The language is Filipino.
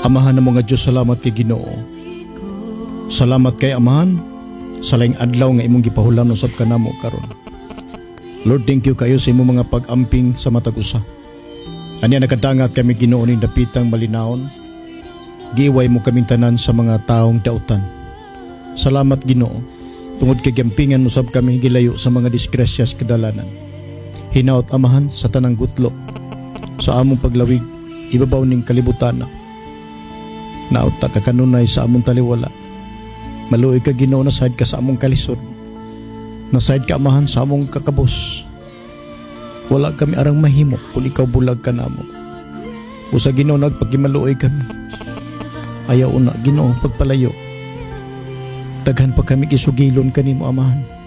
Amahan na mga Diyos, salamat kay Ginoo. Salamat kay Amahan sa laing adlaw nga imong gipahulan usab kanamo karon. Lord, thank you kayo sa imong mga pag-amping sa matag usa. Anya nakadangat kami Ginoo ning dapitang malinawon. Giiway mo kaming tanan sa mga taong dautan. Salamat Ginoo. Tungod kay gampingan usab kami gilayo sa mga disgrasyas kadalanan. Hinaot Amahan sa tanang gutlo sa among paglawig ibabaw ning kalibutan. Naot ta kakanunay sa among taliwala. Maluoy ka Ginoo na side ka sa among kalisod. Na side ka Amahan sa among kakabos. Wala kami arang mahimo kung ikaw bulag ka namo. Busa Ginoo nagpagimaluoy kami. Ayaw una Ginoo pagpalayo. Daghan pa kami isugilon kanimo Amahan.